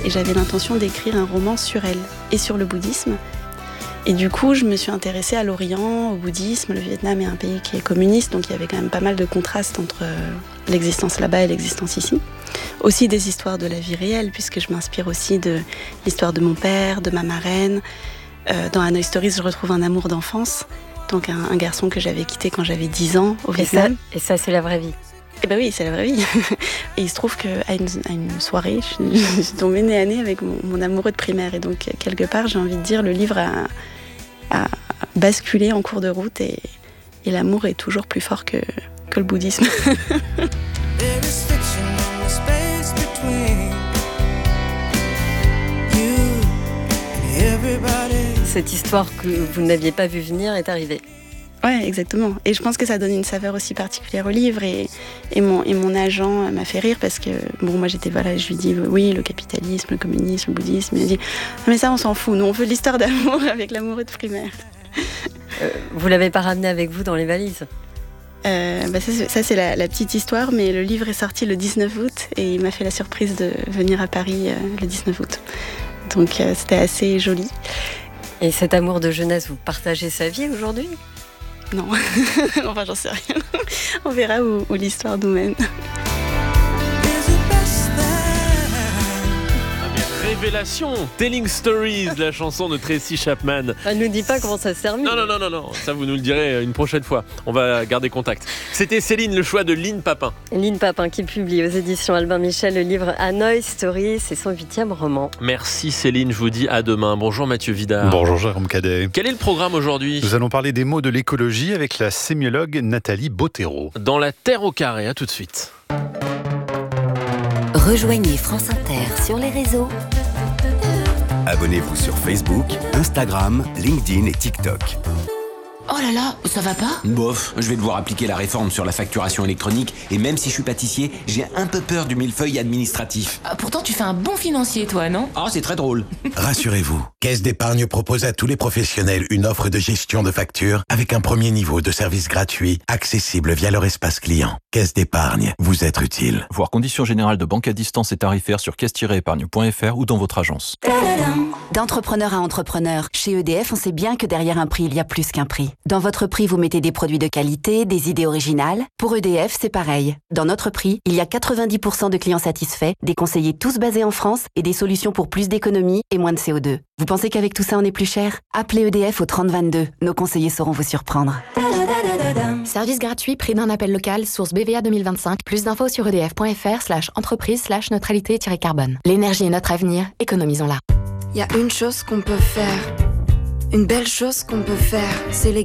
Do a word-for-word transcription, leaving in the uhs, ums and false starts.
et j'avais l'intention d'écrire un roman sur elle et sur le bouddhisme. Et du coup, je me suis intéressée à l'Orient, au bouddhisme. Le Vietnam est un pays qui est communiste, donc il y avait quand même pas mal de contrastes entre l'existence là-bas et l'existence ici. Aussi des histoires de la vie réelle, puisque je m'inspire aussi de l'histoire de mon père, de ma marraine. Euh, dans Hanoi Stories, je retrouve un amour d'enfance, donc un, un garçon que j'avais quitté quand j'avais dix ans au Vietnam. Et ça, et ça c'est la vraie vie. Eh ben oui, c'est la vraie vie. Et il se trouve qu'à une, à une soirée, je, je suis tombée nez à nez avec mon, mon amoureux de primaire. Et donc, quelque part, j'ai envie de dire, le livre a, a basculé en cours de route et, et l'amour est toujours plus fort que, que le bouddhisme. Cette histoire que vous n'aviez pas vu venir est arrivée. Ouais, exactement. Et je pense que ça donne une saveur aussi particulière au livre. Et, et, mon, et mon agent m'a fait rire parce que, bon, moi j'étais, voilà, je lui dis, oui, le capitalisme, le communisme, le bouddhisme. Il m'a dit, mais ça, on s'en fout. Nous, on veut l'histoire d'amour avec l'amoureux de primaire. Euh, vous l'avez pas ramené avec vous dans les valises ? euh, bah ça, c'est, ça, c'est la, la petite histoire, mais le livre est sorti le dix-neuf août et il m'a fait la surprise de venir à Paris euh, le dix-neuf août. Donc, euh, c'était assez joli. Et cet amour de jeunesse, vous partagez sa vie aujourd'hui ? Non, enfin j'en sais rien. On verra où, où l'histoire nous mène. Révélation, Telling Stories, la chanson de Tracy Chapman. Elle nous dit pas comment ça se termine. Non, non, non, non, non, ça vous nous le direz une prochaine fois. On va garder contact. C'était Céline, le choix de Line Papin. Line Papin qui publie aux éditions Albin Michel le livre Hanoi Stories, c'est son huitième roman. Merci Céline, je vous dis à demain. Bonjour Mathieu Vidard. Bonjour Jérôme Cadet. Quel est le programme aujourd'hui ? Nous allons parler des mots de l'écologie avec la sémiologue Nathalie Bottero. Dans la Terre au carré, à tout de suite. Rejoignez France Inter sur les réseaux. Abonnez-vous sur Facebook, Instagram, LinkedIn et TikTok. Oh là là, ça va pas ? Bof, je vais devoir appliquer la réforme sur la facturation électronique et même si je suis pâtissier, j'ai un peu peur du millefeuille administratif. Ah, pourtant tu fais un bon financier toi, non ? Ah, c'est très drôle. Rassurez-vous, Caisse d'épargne propose à tous les professionnels une offre de gestion de factures avec un premier niveau de service gratuit, accessible via leur espace client. Caisse d'épargne, vous être utile. Voir conditions générales de banque à distance et tarifaires sur caisse tiret épargne point f r ou dans votre agence. D'entrepreneur à entrepreneur, chez E D F, on sait bien que derrière un prix, il y a plus qu'un prix. Dans votre prix, vous mettez des produits de qualité, des idées originales. Pour E D F, c'est pareil. Dans notre prix, il y a quatre-vingt-dix pour cent de clients satisfaits, des conseillers tous basés en France et des solutions pour plus d'économie et moins de C O deux. Vous pensez qu'avec tout ça, on est plus cher ? Appelez E D F au trente vingt-deux. Nos conseillers sauront vous surprendre. Service gratuit, prix d'un appel local, source B V A deux mille vingt-cinq. Plus d'infos sur edf.fr slash entreprise slash neutralité-carbone. L'énergie est notre avenir, économisons-la. Il y a une chose qu'on peut faire, une belle chose qu'on peut faire, c'est les